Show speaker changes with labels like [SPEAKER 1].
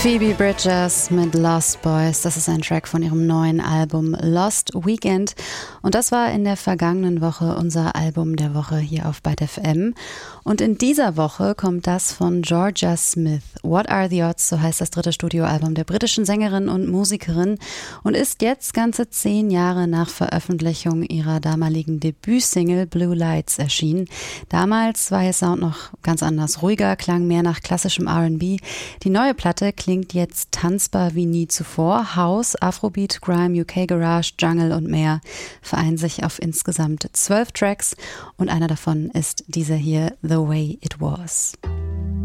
[SPEAKER 1] Phoebe Bridgers mit Lost Boys, das ist ein Track von ihrem neuen Album Lost Weekend und das war in der vergangenen Woche unser Album der Woche hier auf Byte FM und in dieser Woche kommt das von Jorja Smith. What Are the Odds, so heißt das dritte Studioalbum der britischen Sängerin und Musikerin und ist jetzt ganze 10 Jahre nach Veröffentlichung ihrer damaligen Debütsingle Blue Lights erschienen. Damals war ihr Sound noch ganz anders, ruhiger, klang mehr nach klassischem R&B. Die neue Platte klingt jetzt tanzbar wie nie zuvor. House, Afrobeat, Grime, UK Garage, Jungle und mehr vereinen sich auf insgesamt 12 Tracks und einer davon ist dieser hier, The Way It Was.